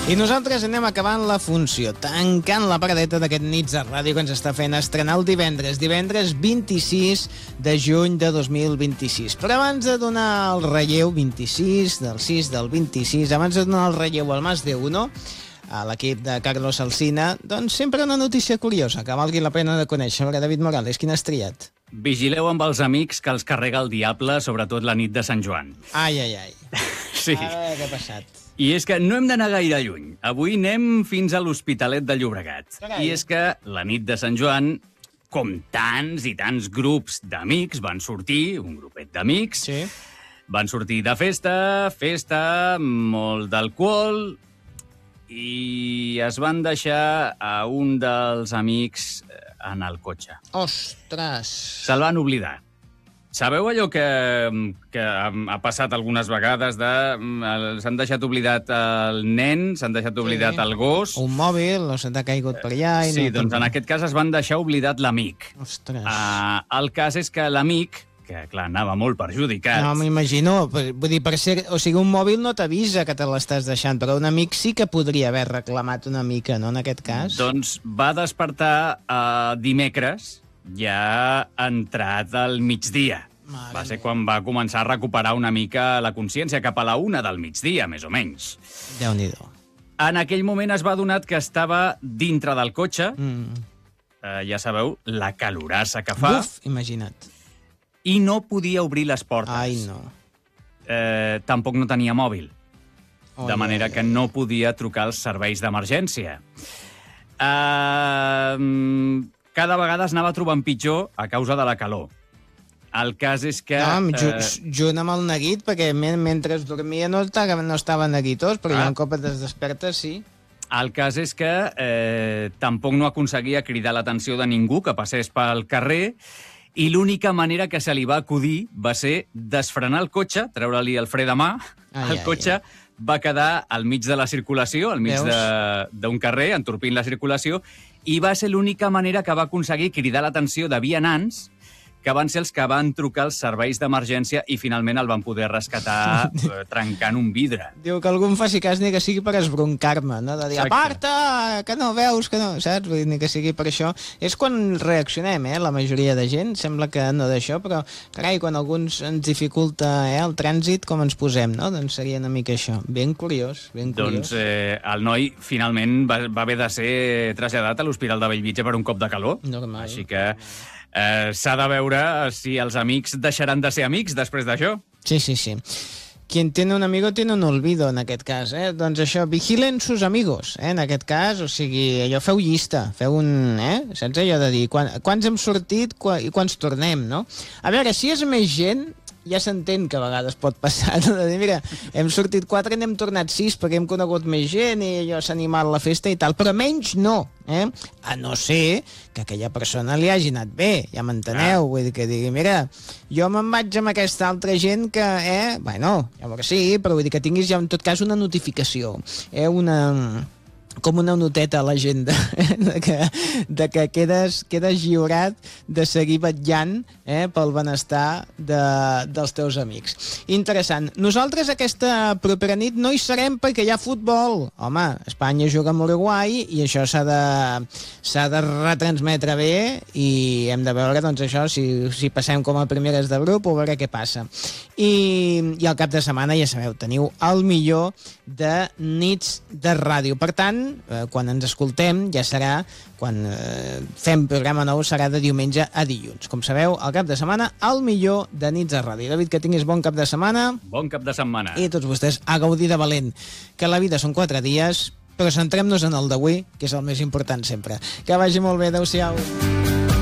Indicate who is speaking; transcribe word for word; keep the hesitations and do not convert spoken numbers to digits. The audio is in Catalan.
Speaker 1: I nosaltres anem acabant la funció, tancant la paradeta d'aquest Nits de Ràdio que ens està fent estrenar el divendres, divendres vint-i-sis de juny de dos mil vint-i-sis. Però abans de donar el relleu, vint-i-sis del sis del vint-i-sis, abans de donar el relleu al Más de Uno, a l'equip de Carlos Alsina, doncs sempre una notícia curiosa que valgui la pena de conèixer. Perquè David Morales, quin has triat?
Speaker 2: Vigileu amb els amics que els carrega el diable, sobretot la nit de Sant Joan.
Speaker 1: Ai, ai, ai.
Speaker 2: Sí.
Speaker 1: A veure què ha passat.
Speaker 2: I és que no hem d'anar gaire lluny. Avui anem fins a l'Hospitalet de Llobregat.
Speaker 1: Carai.
Speaker 2: I és que la nit de Sant Joan, com tants i tants grups d'amics, van sortir, un grupet d'amics,
Speaker 1: Sí.
Speaker 2: van sortir de festa, festa, molt d'alcohol, i es van deixar a un dels amics en el cotxe.
Speaker 1: Ostres!
Speaker 2: Se'l van oblidar. Sabeu allò que, que ha passat algunes vegades de... S'han deixat oblidat el nen, s'han deixat oblidat
Speaker 1: Sí.
Speaker 2: el gos...
Speaker 1: Un mòbil, no se t'ha caigut per allà... I
Speaker 2: Sí,
Speaker 1: no...
Speaker 2: doncs en aquest cas es van deixar oblidat l'amic.
Speaker 1: Ostres...
Speaker 2: Uh, el cas és que l'amic, que clar, anava molt perjudicat...
Speaker 1: No, m'imagino. Vull dir, per ser... O sigui, un mòbil no t'avisa que te l'estàs deixant, però un amic sí que podria haver reclamat una mica, no?, en aquest cas.
Speaker 2: Doncs va despertar uh, dimecres, ja entrat al migdia.
Speaker 1: Mare
Speaker 2: va ser
Speaker 1: meva.
Speaker 2: quan va començar a recuperar una mica la consciència, cap a la una del migdia, més o menys.
Speaker 1: Déu-n'hi-do.
Speaker 2: En aquell moment es va adonar que estava dintre del cotxe,
Speaker 1: Mm.
Speaker 2: eh, ja sabeu, la calorassa que fa,
Speaker 1: Buf, imagina't.
Speaker 2: i no podia obrir les portes.
Speaker 1: Ai, no.
Speaker 2: Eh, tampoc no tenia mòbil,
Speaker 1: Oh,
Speaker 2: de manera
Speaker 1: ai,
Speaker 2: que
Speaker 1: ai.
Speaker 2: no podia trucar als serveis d'emergència. Eh, cada vegada es anava trobant pitjor a causa de la calor. El cas és que...
Speaker 1: No, ju
Speaker 2: eh,
Speaker 1: junt amb el neguit, perquè men mentre es dormia no estava, no estava neguitós, però
Speaker 2: Ah.
Speaker 1: ja un cop et despertes, sí.
Speaker 2: El cas és que eh, tampoc no aconseguia cridar l'atenció de ningú que passés pel carrer, i l'única manera que se li va acudir va ser desfrenar el cotxe, treure-li el fre de mà,
Speaker 1: Ai,
Speaker 2: el
Speaker 1: ai,
Speaker 2: cotxe va quedar al mig de la circulació, al mig
Speaker 1: Veus?
Speaker 2: de- d'un carrer, entorpint la circulació, i va ser l'única manera que va aconseguir cridar l'atenció de vianants, que van ser els que van trucar als serveis d'emergència i finalment el van poder rescatar eh, trencant un vidre.
Speaker 1: Diu que algú em faci cas ni que sigui per esbroncar-me, no? De dir,
Speaker 2: Exacte.
Speaker 1: aparta, que no veus, que no... Saps? Vull dir, ni que sigui per això. És quan reaccionem, eh, la majoria de gent. Sembla que no d'això, però, carai, quan alguns ens dificulta eh, el trànsit, com ens posem, no? Doncs seria una mica això. Ben curiós, ben curiós.
Speaker 2: Doncs eh, el noi finalment va, va haver de ser traslladat a l'Hospital de Bellvitge per un cop de calor.
Speaker 1: Normal.
Speaker 2: Així que eh, s'ha de veure si els amics deixaran de ser amics després d'això.
Speaker 1: Sí, sí, sí. Quien tiene un amigo tiene un olvido, en aquest cas, eh? Doncs això, vigilen sus amigos, eh? En aquest cas, o sigui, allò, feu llista, feu un, eh? Saps allò de dir, quan, quants hem sortit qua, i quants tornem, no? A veure, si és més gent, ja s'entén que a vegades pot passar, no? De dir, mira, hem sortit quatre, n'hem tornat sis perquè hem conegut més gent i allò s'ha animat la festa i tal, però menys no, eh? A no ser que aquella persona li hagi anat bé, ja m'enteneu, vull dir que digui, mira, jo me'n vaig amb aquesta altra gent que, eh, bueno, llavors sí, però vull dir que tinguis ja en tot cas una notificació, eh, una... com una noteta a l'agenda de que, de que quedes, quedes lliurat de seguir vetllant eh, pel benestar de, dels teus amics. Interessant. Nosaltres aquesta propera nit no hi serem perquè hi ha futbol. Home, Espanya juga amb Uruguai i això s'ha de, s'ha de retransmetre bé i hem de veure, doncs, això, si, si passem com a primeres de grup o veure què passa. I, i al cap de setmana, ja sabeu, teniu el millor de nits de ràdio. Per tant, Eh, quan ens escoltem ja serà, quan eh, fem programa nou serà de diumenge a dilluns. Com sabeu, al cap de setmana, el millor de nits de ràdio. David, que tinguis bon cap de setmana.
Speaker 2: Bon cap de setmana.
Speaker 1: I tots vostès a gaudir de valent, que la vida són quatre dies, però centrem-nos en el d'avui, que és el més important sempre. Que vagi molt bé, adeu-siau.